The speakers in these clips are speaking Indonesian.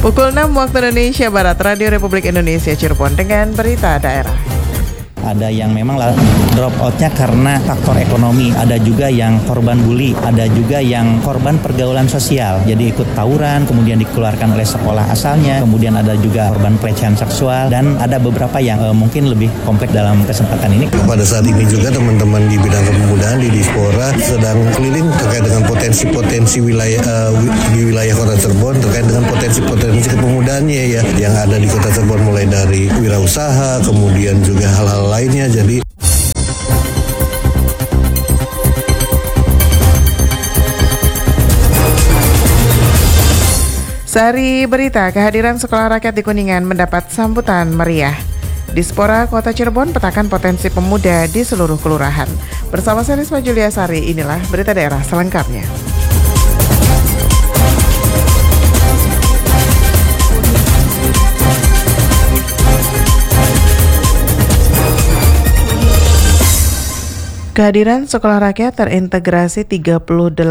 Pukul 6 waktu Indonesia Barat, Radio Republik Indonesia Cirebon dengan berita daerah. Ada yang memang drop out-nya karena faktor ekonomi, ada juga yang korban bully, ada juga yang korban pergaulan sosial. Jadi ikut tawuran, kemudian dikeluarkan oleh sekolah asalnya, kemudian ada juga korban pelecehan seksual, dan ada beberapa yang mungkin lebih kompleks dalam kesempatan ini. Pada saat ini juga teman-teman di bidang kepemudaan di Dispora sedang keliling terkait dengan potensi-potensi di wilayah Kota Cirebon, terkait dengan potensi-potensi kepemudaannya ya, yang ada di Kota Cirebon, mulai dari wirausaha, kemudian juga hal-hal lainnya. Jadi Sehari berita, kehadiran Sekolah Rakyat di Kuningan mendapat sambutan meriah. Dispora Kota Cirebon petakan potensi pemuda di seluruh kelurahan. Bersama saya Risma Juliasari, inilah berita daerah selengkapnya. Kehadiran Sekolah Rakyat terintegrasi 38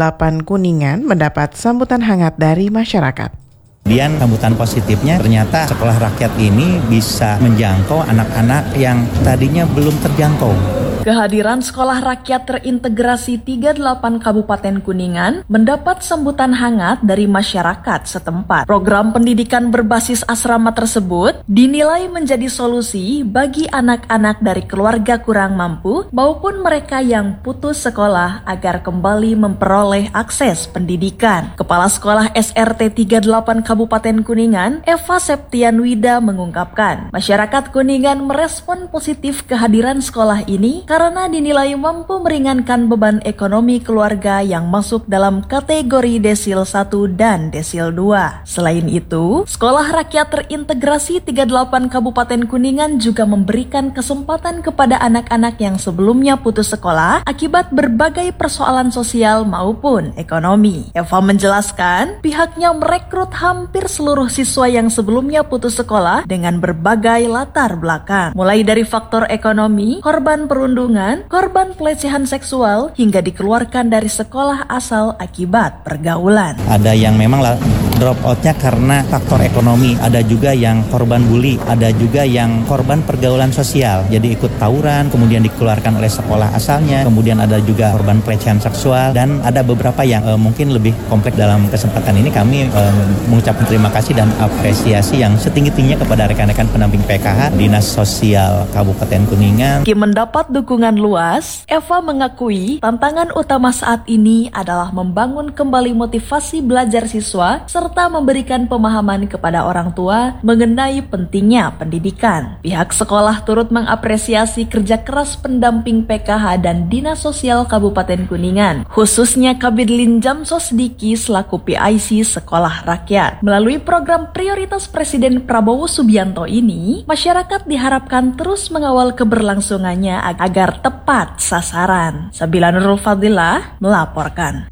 Kuningan mendapat sambutan hangat dari masyarakat. Kemudian sambutan positifnya ternyata sekolah rakyat ini bisa menjangkau anak-anak yang tadinya belum terjangkau. Kehadiran Sekolah Rakyat terintegrasi 38 Kabupaten Kuningan mendapat sambutan hangat dari masyarakat setempat. Program pendidikan berbasis asrama tersebut dinilai menjadi solusi bagi anak-anak dari keluarga kurang mampu maupun mereka yang putus sekolah agar kembali memperoleh akses pendidikan. Kepala Sekolah SRT 38 Kabupaten Kuningan, Eva Septianwida mengungkapkan, masyarakat Kuningan merespon positif kehadiran sekolah ini karena dinilai mampu meringankan beban ekonomi keluarga yang masuk dalam kategori desil 1 dan desil 2. Selain itu, Sekolah Rakyat terintegrasi 38 Kabupaten Kuningan juga memberikan kesempatan kepada anak-anak yang sebelumnya putus sekolah akibat berbagai persoalan sosial maupun ekonomi. Eva menjelaskan, pihaknya merekrut hampir seluruh siswa yang sebelumnya putus sekolah dengan berbagai latar belakang, mulai dari faktor ekonomi, korban perundungan, korban pelecehan seksual, hingga dikeluarkan dari sekolah asal akibat pergaulan. Ada yang memang drop out-nya karena faktor ekonomi, ada juga yang korban bully, ada juga yang korban pergaulan sosial. Jadi ikut tawuran, kemudian dikeluarkan oleh sekolah asalnya, kemudian ada juga korban pelecehan seksual, dan ada beberapa yang mungkin lebih kompleks. Dalam kesempatan ini kami mengucapkan terima kasih dan apresiasi yang setinggi-tingginya kepada rekan-rekan pendamping PKH Dinas Sosial Kabupaten Kuningan. Mendapat dukungan luas, Eva mengakui tantangan utama saat ini adalah membangun kembali motivasi belajar siswa serta memberikan pemahaman kepada orang tua mengenai pentingnya pendidikan. Pihak sekolah turut mengapresiasi kerja keras pendamping PKH dan Dinas Sosial Kabupaten Kuningan, khususnya Kabid Linjam Sosdiki selaku PIC Sekolah Rakyat. Melalui program prioritas Presiden Prabowo Subianto ini, masyarakat diharapkan terus mengawal keberlangsungannya agar tepat sasaran. Sabila Nurul Fadilah melaporkan.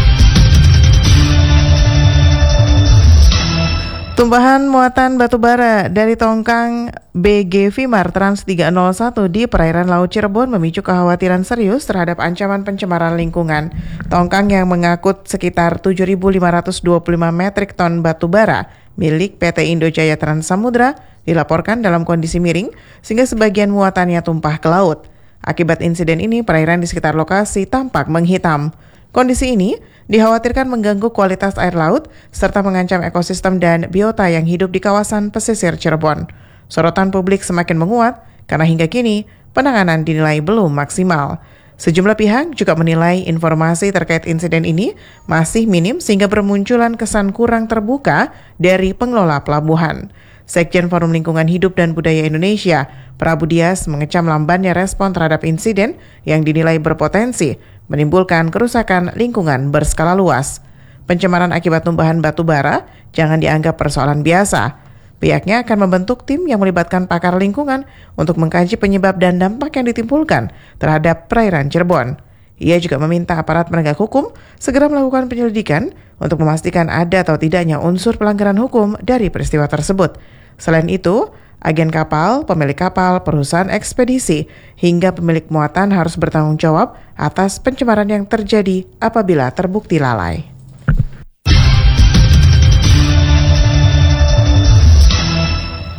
Tumpahan muatan batu bara dari tongkang BG Vimar Trans 301 di perairan Laut Cirebon memicu kekhawatiran serius terhadap ancaman pencemaran lingkungan. Tongkang yang mengangkut sekitar 7.525 metrik ton batu bara milik PT Indojaya Trans Samudra dilaporkan dalam kondisi miring sehingga sebagian muatannya tumpah ke laut. Akibat insiden ini, perairan di sekitar lokasi tampak menghitam. Kondisi ini dikhawatirkan mengganggu kualitas air laut serta mengancam ekosistem dan biota yang hidup di kawasan pesisir Cirebon. Sorotan publik semakin menguat karena hingga kini penanganan dinilai belum maksimal. Sejumlah pihak juga menilai informasi terkait insiden ini masih minim sehingga bermunculan kesan kurang terbuka dari pengelola pelabuhan. Sekjen Forum Lingkungan Hidup dan Budaya Indonesia, Prabu Dias, mengecam lambannya respon terhadap insiden yang dinilai berpotensi menimbulkan kerusakan lingkungan berskala luas. Pencemaran akibat tumpahan batu bara jangan dianggap persoalan biasa. Pihaknya akan membentuk tim yang melibatkan pakar lingkungan untuk mengkaji penyebab dan dampak yang ditimbulkan terhadap perairan Cirebon. Ia juga meminta aparat penegak hukum segera melakukan penyelidikan untuk memastikan ada atau tidaknya unsur pelanggaran hukum dari peristiwa tersebut. Selain itu, agen kapal, pemilik kapal, perusahaan ekspedisi, hingga pemilik muatan harus bertanggung jawab atas pencemaran yang terjadi apabila terbukti lalai.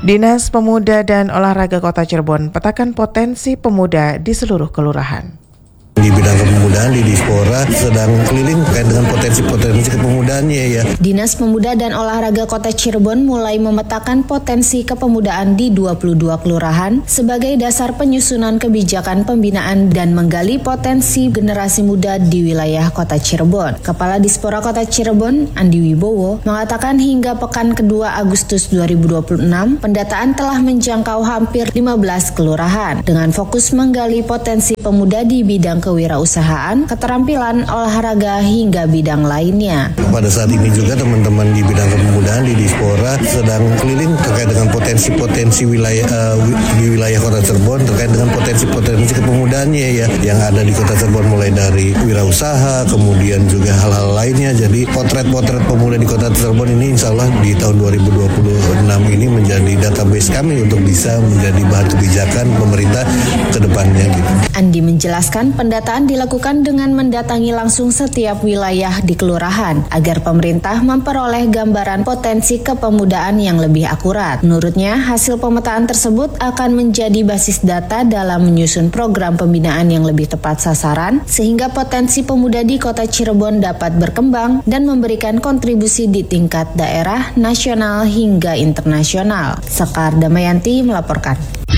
Dinas Pemuda dan Olahraga Kota Cirebon petakan potensi pemuda di seluruh kelurahan. Di bidang kepemudaan di Dispora sedang keliling terkait dengan potensi-potensi kepemudaannya ya. Dinas Pemuda dan Olahraga Kota Cirebon mulai memetakan potensi kepemudaan di 22 kelurahan sebagai dasar penyusunan kebijakan pembinaan dan menggali potensi generasi muda di wilayah Kota Cirebon. Kepala Dispora Kota Cirebon, Andi Wibowo, mengatakan hingga pekan kedua Agustus 2026, pendataan telah menjangkau hampir 15 kelurahan dengan fokus menggali potensi pemuda di bidang kewirausahaan, keterampilan, olahraga, hingga bidang lainnya. Pada saat ini juga teman-teman di bidang kepemudaan di Dispora sedang keliling terkait dengan potensi-potensi di wilayah Kota Cirebon terkait dengan potensi-potensi kepemudaannya ya yang ada di Kota Cirebon, mulai dari wirausaha, kemudian juga hal-hal lainnya. Jadi potret-potret pemuda di Kota Cirebon ini insya Allah di tahun 2026 ini menjadi database kami untuk bisa menjadi bahan kebijakan pemerintah ke depannya gitu. Andi menjelaskan pendataan dilakukan dengan mendatangi langsung setiap wilayah di kelurahan agar pemerintah memperoleh gambaran potensi kepemudaan yang lebih akurat. Menurutnya, hasil pemetaan tersebut akan menjadi basis data dalam menyusun program pembinaan yang lebih tepat sasaran sehingga potensi pemuda di Kota Cirebon dapat berkembang dan memberikan kontribusi di tingkat daerah, nasional hingga internasional. Sekar Damayanti melaporkan.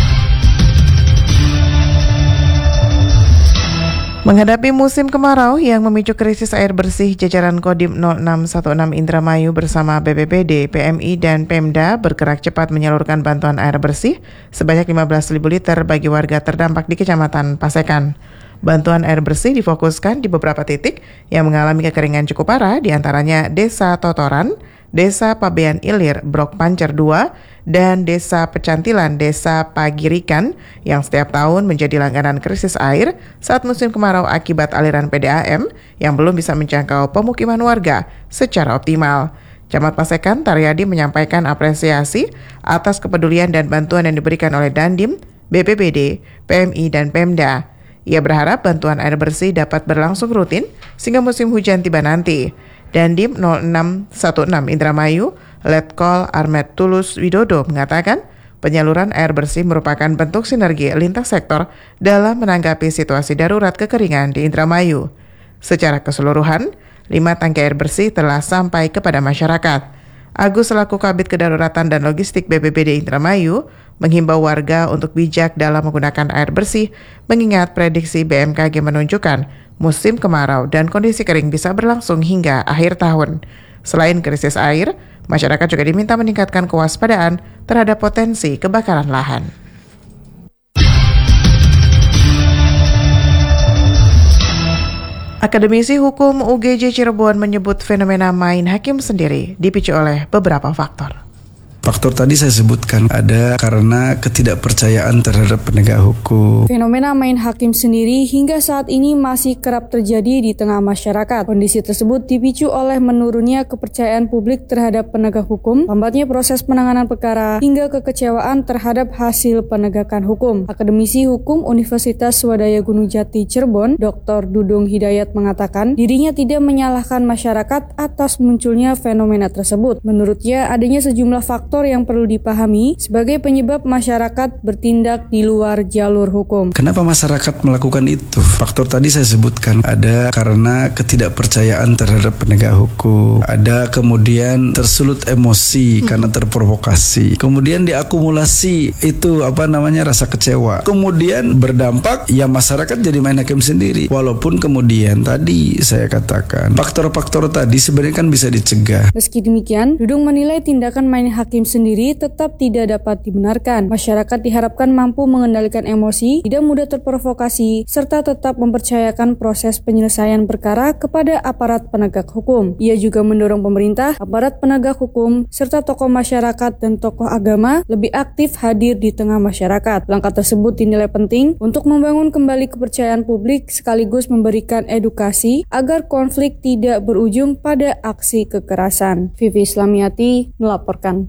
Menghadapi musim kemarau yang memicu krisis air bersih, jajaran Kodim 0616 Indramayu bersama BPBD, PMI, dan Pemda bergerak cepat menyalurkan bantuan air bersih sebanyak 15.000 liter bagi warga terdampak di Kecamatan Pasekan. Bantuan air bersih difokuskan di beberapa titik yang mengalami kekeringan cukup parah, diantaranya Desa Totoran, Desa Pabean Ilir, Brok Pancer 2, dan Desa Pecantilan, Desa Pagirikan yang setiap tahun menjadi langganan krisis air saat musim kemarau akibat aliran PDAM yang belum bisa menjangkau pemukiman warga secara optimal. Camat Pasekan, Taryadi, menyampaikan apresiasi atas kepedulian dan bantuan yang diberikan oleh Dandim, BPBD, PMI, dan Pemda. Ia berharap bantuan air bersih dapat berlangsung rutin sehingga musim hujan tiba nanti. Dandim 0616 Indramayu, Letkol Armet Tulus Widodo mengatakan penyaluran air bersih merupakan bentuk sinergi lintas sektor dalam menanggapi situasi darurat kekeringan di Indramayu. Secara keseluruhan, 5 tangki air bersih telah sampai kepada masyarakat. Agus selaku Kabid Kedaruratan dan Logistik BPBD Indramayu menghimbau warga untuk bijak dalam menggunakan air bersih mengingat prediksi BMKG menunjukkan musim kemarau dan kondisi kering bisa berlangsung hingga akhir tahun. Selain krisis air, masyarakat juga diminta meningkatkan kewaspadaan terhadap potensi kebakaran lahan. Akademisi Hukum UGJ Cirebon menyebut fenomena main hakim sendiri dipicu oleh beberapa faktor. Faktor tadi saya sebutkan ada karena ketidakpercayaan terhadap penegak hukum. Fenomena main hakim sendiri hingga saat ini masih kerap terjadi di tengah masyarakat. Kondisi tersebut dipicu oleh menurunnya kepercayaan publik terhadap penegak hukum, lambatnya proses penanganan perkara, hingga kekecewaan terhadap hasil penegakan hukum. Akademisi Hukum Universitas Swadaya Gunung Jati Cirebon, Dr. Dudung Hidayat mengatakan dirinya tidak menyalahkan masyarakat atas munculnya fenomena tersebut. Menurutnya adanya sejumlah faktor yang perlu dipahami sebagai penyebab masyarakat bertindak di luar jalur hukum. Kenapa masyarakat melakukan itu? Faktor tadi saya sebutkan ada karena ketidakpercayaan terhadap penegak hukum, ada kemudian tersulut emosi karena terprovokasi, kemudian diakumulasi itu rasa kecewa, kemudian berdampak ya masyarakat jadi main hakim sendiri. Walaupun kemudian tadi saya katakan faktor-faktor tadi sebenarnya kan bisa dicegah. Meski demikian, Dudung menilai tindakan main hakim sendiri tetap tidak dapat dibenarkan. Masyarakat diharapkan mampu mengendalikan emosi, tidak mudah terprovokasi, serta tetap mempercayakan proses penyelesaian perkara kepada aparat penegak hukum. Ia juga mendorong pemerintah, aparat penegak hukum, serta tokoh masyarakat dan tokoh agama lebih aktif hadir di tengah masyarakat. Langkah tersebut dinilai penting untuk membangun kembali kepercayaan publik sekaligus memberikan edukasi agar konflik tidak berujung pada aksi kekerasan. Vivi Islamiati melaporkan.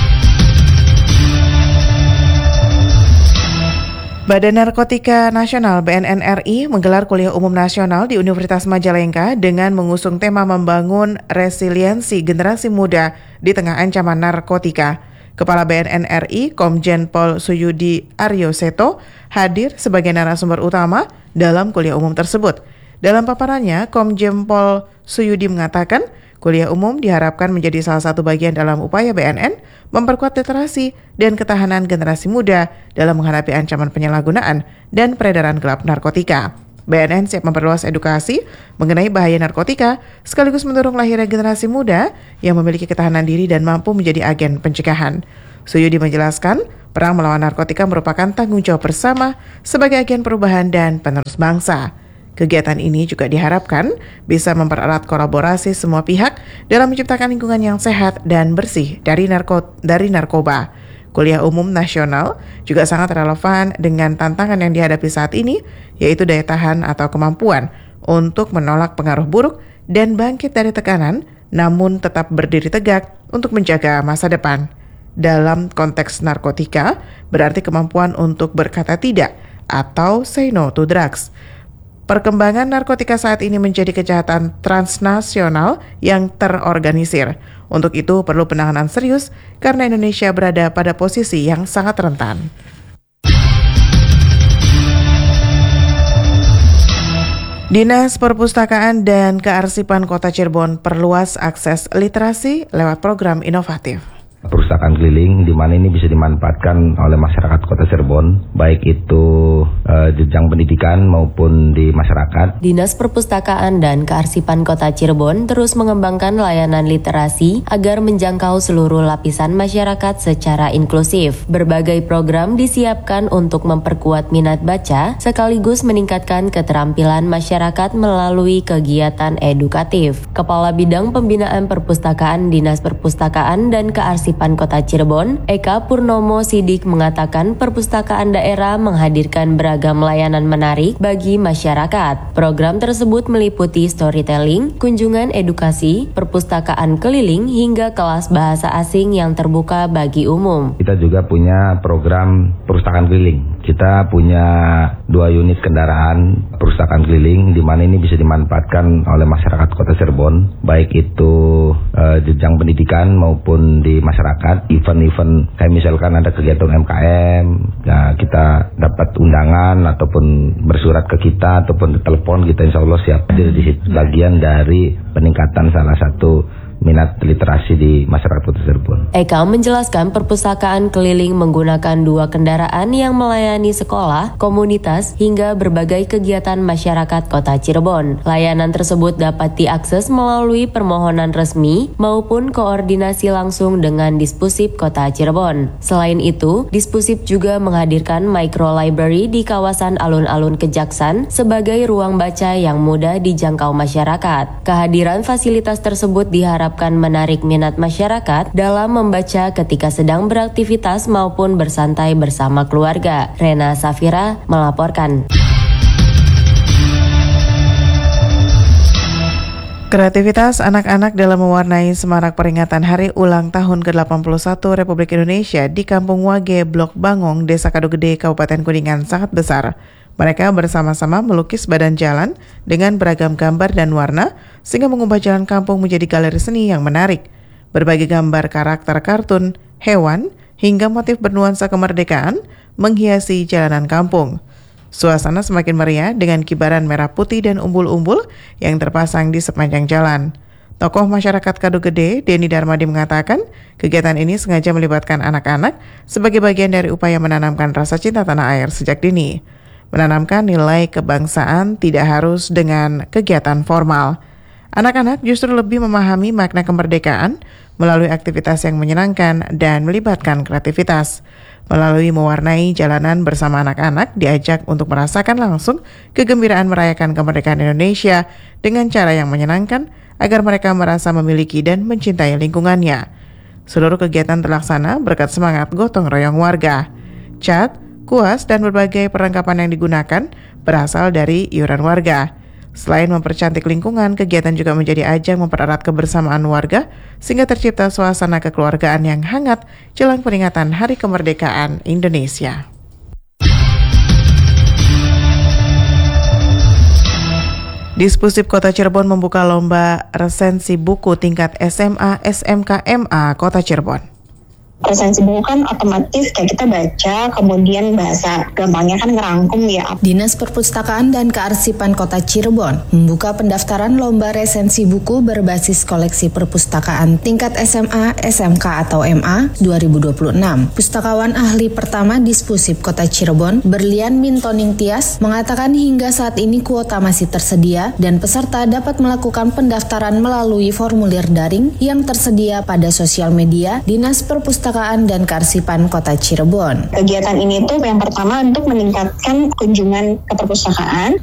Badan Narkotika Nasional BNN RI menggelar kuliah umum nasional di Universitas Majalengka dengan mengusung tema membangun resiliensi generasi muda di tengah ancaman narkotika. Kepala BNN RI, Komjen Pol Suyudi Aryo Seto, hadir sebagai narasumber utama dalam kuliah umum tersebut. Dalam paparannya, Komjen Pol Suyudi mengatakan, kuliah umum diharapkan menjadi salah satu bagian dalam upaya BNN memperkuat literasi dan ketahanan generasi muda dalam menghadapi ancaman penyalahgunaan dan peredaran gelap narkotika. BNN siap memperluas edukasi mengenai bahaya narkotika sekaligus mendorong lahirnya generasi muda yang memiliki ketahanan diri dan mampu menjadi agen pencegahan. Suyudi menjelaskan, perang melawan narkotika merupakan tanggung jawab bersama sebagai agen perubahan dan penerus bangsa. Kegiatan ini juga diharapkan bisa mempererat kolaborasi semua pihak dalam menciptakan lingkungan yang sehat dan bersih dari narkoba. Kuliah umum nasional juga sangat relevan dengan tantangan yang dihadapi saat ini, yaitu daya tahan atau kemampuan untuk menolak pengaruh buruk dan bangkit dari tekanan, namun tetap berdiri tegak untuk menjaga masa depan. Dalam konteks narkotika, berarti kemampuan untuk berkata tidak atau say no to drugs. Perkembangan narkotika saat ini menjadi kejahatan transnasional yang terorganisir. Untuk itu perlu penanganan serius karena Indonesia berada pada posisi yang sangat rentan. Dinas Perpustakaan dan Kearsipan Kota Cirebon perluas akses literasi lewat program inovatif. Perpustakaan keliling di mana ini bisa dimanfaatkan oleh masyarakat Kota Cirebon, baik itu jenjang pendidikan maupun di masyarakat. Dinas Perpustakaan dan Kearsipan Kota Cirebon terus mengembangkan layanan literasi agar menjangkau seluruh lapisan masyarakat secara inklusif. Berbagai program disiapkan untuk memperkuat minat baca sekaligus meningkatkan keterampilan masyarakat melalui kegiatan edukatif. Kepala Bidang Pembinaan Perpustakaan Dinas Perpustakaan dan Kearsipan Kota Cirebon, Eka Purnomo Sidik mengatakan perpustakaan daerah menghadirkan beragam layanan menarik bagi masyarakat. Program tersebut meliputi storytelling, kunjungan edukasi, perpustakaan keliling hingga kelas bahasa asing yang terbuka bagi umum. Kita juga punya program perpustakaan keliling. Kita punya 2 unit kendaraan perpustakaan keliling di mana ini bisa dimanfaatkan oleh masyarakat Kota Cirebon, baik itu jenjang pendidikan maupun di masyarakat. Event-event kayak misalkan ada kegiatan UMKM, ya kita dapat undangan ataupun bersurat ke kita ataupun telepon, kita insya Allah siap hadir di situ. Bagian dari peningkatan salah satu minat literasi di masyarakat Kota Cirebon. Eka menjelaskan perpustakaan keliling menggunakan 2 kendaraan yang melayani sekolah, komunitas, hingga berbagai kegiatan masyarakat Kota Cirebon. Layanan tersebut dapat diakses melalui permohonan resmi maupun koordinasi langsung dengan Dispusip Kota Cirebon. Selain itu, Dispusip juga menghadirkan micro library di kawasan alun-alun Kejaksan sebagai ruang baca yang mudah dijangkau masyarakat. Kehadiran fasilitas tersebut diharapkan menarik minat masyarakat dalam membaca ketika sedang beraktivitas maupun bersantai bersama keluarga. Rena Safira melaporkan. Kreativitas anak-anak dalam mewarnai semarak peringatan Hari Ulang Tahun ke-81 Republik Indonesia di Kampung Wage, Blok Bangong, Desa Kadogede, Kabupaten Kuningan sangat besar. Mereka bersama-sama melukis badan jalan dengan beragam gambar dan warna sehingga mengubah jalan kampung menjadi galeri seni yang menarik. Berbagai gambar karakter kartun, hewan, hingga motif bernuansa kemerdekaan menghiasi jalanan kampung. Suasana semakin meriah dengan kibaran merah putih dan umbul-umbul yang terpasang di sepanjang jalan. Tokoh masyarakat Kadogede, Denny Darmadi mengatakan, kegiatan ini sengaja melibatkan anak-anak sebagai bagian dari upaya menanamkan rasa cinta tanah air sejak dini. Menanamkan nilai kebangsaan tidak harus dengan kegiatan formal. Anak-anak justru lebih memahami makna kemerdekaan melalui aktivitas yang menyenangkan dan melibatkan kreativitas. Melalui mewarnai jalanan bersama anak-anak diajak untuk merasakan langsung kegembiraan merayakan kemerdekaan Indonesia dengan cara yang menyenangkan agar mereka merasa memiliki dan mencintai lingkungannya. Seluruh kegiatan terlaksana berkat semangat gotong royong warga. Cat, kuas, dan berbagai perlengkapan yang digunakan berasal dari iuran warga. Selain mempercantik lingkungan, kegiatan juga menjadi ajang mempererat kebersamaan warga sehingga tercipta suasana kekeluargaan yang hangat jelang peringatan Hari Kemerdekaan Indonesia. Dispusip Kota Cirebon membuka lomba resensi buku tingkat SMA SMK MA Kota Cirebon. Resensi buku kan otomatis kayak kita baca, kemudian bahasa gampangnya kan ngerangkum ya. Dinas Perpustakaan dan Kearsipan Kota Cirebon membuka pendaftaran lomba resensi buku berbasis koleksi perpustakaan tingkat SMA, SMK atau MA 2026. Pustakawan ahli pertama Dispusip Kota Cirebon, Berlian Mintoning Tias, mengatakan hingga saat ini kuota masih tersedia dan peserta dapat melakukan pendaftaran melalui formulir daring yang tersedia pada sosial media Dinas Perpustakaan dan Kearsipan Kota Cirebon. Kegiatan ini tuh yang pertama untuk meningkatkan kunjungan ke perpustakaan,